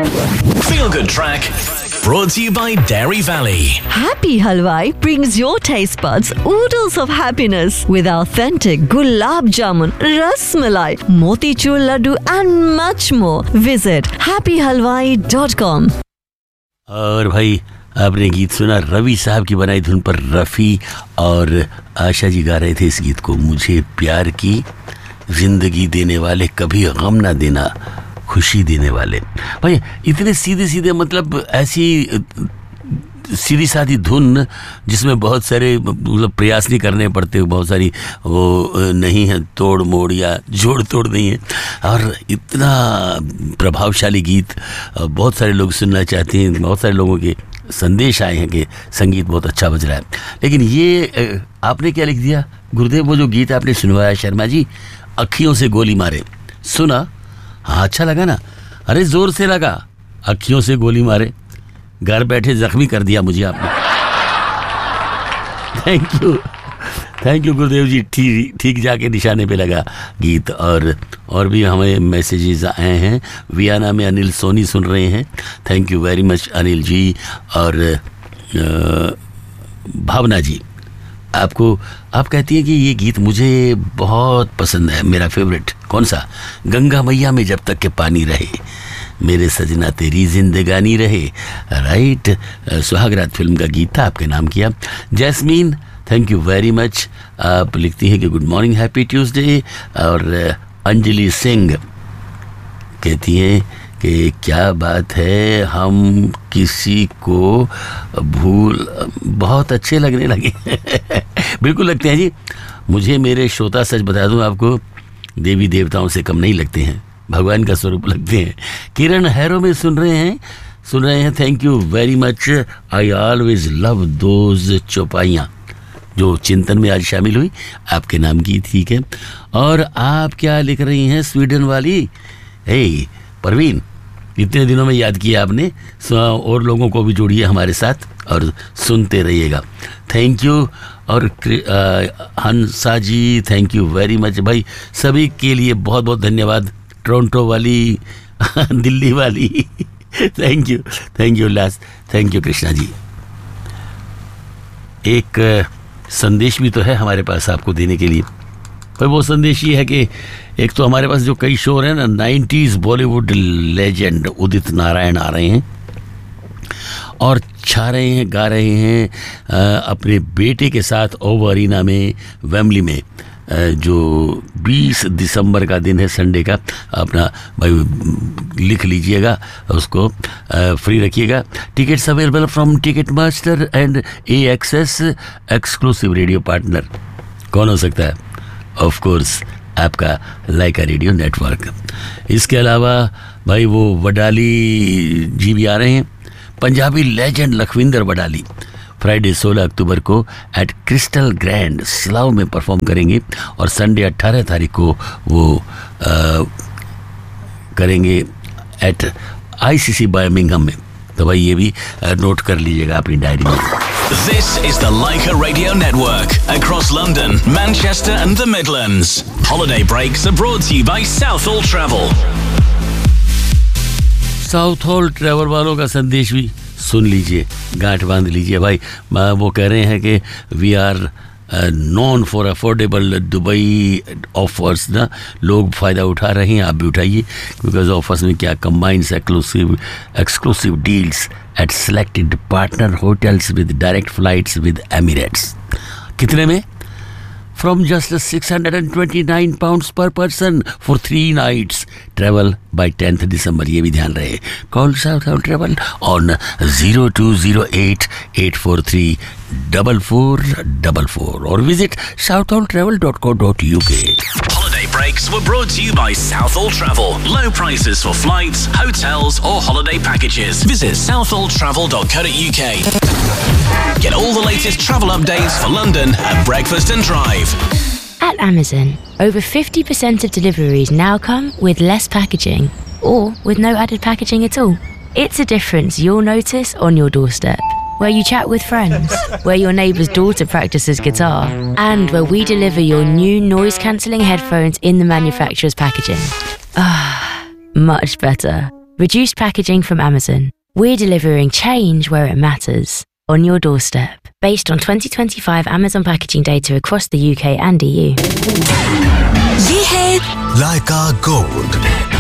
Network. Feel Good Track, brought to you by Dairy Valley. Happy Halwai brings your taste buds oodles of happiness with authentic gulab jamun, ras malai, motichur laddu and much more. Visit happyhalwai.com. और भाई आपने गीत सुना रवि साहब की बनाई धुन पर रफ़ी और आशा जी गा रहे थे इस गीत को। मुझे प्यार की जिंदगी देने वाले, कभी गम ना देना, खुशी देने वाले। भाई इतने सीधे सीधे, मतलब ऐसी सीधी सादी धुन जिसमें बहुत सारे मतलब प्रयास नहीं करने पड़ते, बहुत सारी वो नहीं है तोड़ मोड़ या जोड़ तोड़ नहीं है, और इतना प्रभावशाली गीत बहुत सारे लोग सुनना चाहते हैं। बहुत सारे लोगों के संदेश आए हैं कि संगीत बहुत अच्छा बज रहा है। लेकिन ये आपने क्या लिख दिया गुरुदेव, वो जो गीत आपने सुनवाया शर्मा जी, अखियों से गोली मारे, सुना? हाँ अच्छा लगा ना? अरे जोर से लगा, अखियों से गोली मारे, घर बैठे जख्मी कर दिया मुझे आपने। थैंक यू गुरुदेव जी, ठीक जाके निशाने पे लगा गीत। और भी हमें मैसेजेस आए हैं। वियना में अनिल सोनी सुन रहे हैं, thank you very much Anil ji. और भावना जी, आप कहती हैं कि ये गीत मुझे बहुत पसंद है, मेरा फेवरेट। कौन सा? गंगा मैया में जब तक के पानी रहे, मेरे सजना तेरी जिंदगानी रहे, राइट। सुहागरात फिल्म का गीत था, आपके नाम किया। Jasmine, thank you very much. आप लिखती हैं कि गुड मॉर्निंग, हैप्पी ट्यूसडे। और अंजलि सिंह कहती हैं कि क्या बात है, हम किसी को भूल बहुत अच्छे लगने लगे। बिल्कुल लगते हैं जी, मुझे मेरे श्रोता सच बता दूं आपको, देवी देवताओं से कम नहीं लगते हैं, भगवान का स्वरूप लगते हैं। किरण हैरो में सुन रहे हैं, thank you very much. I always love those चौपाइयाँ जो चिंतन में आज शामिल हुई, आपके नाम की, ठीक है। और आप क्या लिख रही हैं स्वीडन वाली? हे परवीन, इतने दिनों में याद किया आपने, और लोगों को भी जोड़िए हमारे साथ और सुनते रहिएगा, थैंक यू। और हंसा जी, थैंक यू वेरी मच। भाई सभी के लिए बहुत बहुत धन्यवाद। टोरंटो वाली, दिल्ली वाली, thank you last, thank you Krishna ji. एक संदेश भी तो है हमारे पास आपको देने के लिए। भाई वो संदेश ये है कि एक तो हमारे पास जो कई शोर हैं ना, 90s बॉलीवुड लेजेंड उदित नारायण आ रहे हैं और छा रहे हैं, गा रहे हैं अपने बेटे के साथ ओवर अरीना में, वेम्बली में, जो 20 दिसंबर का दिन है, संडे का। अपना भाई लिख लीजिएगा, उसको फ्री रखिएगा। Tickets available from ticket master and AXS exclusive radio partner. कौन हो सकता है? ऑफ कोर्स आपका लाइका रेडियो नेटवर्क। इसके अलावा भाई वो वडाली जी भी आ रहे हैं, पंजाबी लेजेंड लखविंदर वडाली फ्राइडे 16 अक्टूबर को एट क्रिस्टल ग्रैंड स्लाव में परफॉर्म करेंगे, और संडे 18 तारीख को वो करेंगे एट ICC बर्मिंघम में। तो भाई ये भी नोट कर लीजिएगा अपनी डायरी में। This is the Laika Radio Network across London, Manchester and the Midlands. Holiday breaks are brought to you by Southall Travel. Southall travel वालों का संदेश भी सुन लीजिए, गांठ बांध लीजिए भाई। वो कह रहे हैं कि we are non for affordable Dubai offers ना, लोग फ़ायदा उठा रहे हैं, आप भी उठाइए, बिकॉज ऑफर्स में क्या combines exclusive deals eight selected partner hotels with direct flights with Emirates. कितने में? From just £629 per person for 3 nights. Travel by 10th December. ये भी ध्यान रहे। Call Southall Travel on 0208-843-4444 or visit southalltravel.co.uk. Holiday breaks were brought to you by Southall Travel. Low prices for flights, hotels or holiday packages. Visit southalltravel.co.uk. Get all the latest travel updates for London at Breakfast and Drive. At Amazon, over 50% of deliveries now come with less packaging or with no added packaging at all. It's a difference you'll notice on your doorstep, where you chat with friends, where your neighbour's daughter practices guitar, and where we deliver your new noise-cancelling headphones in the manufacturer's packaging. Ah, much better. Reduced packaging from Amazon. We're delivering change where it matters, on your doorstep, based on 2025 Amazon packaging data across the UK and EU. ये है Leica Gold.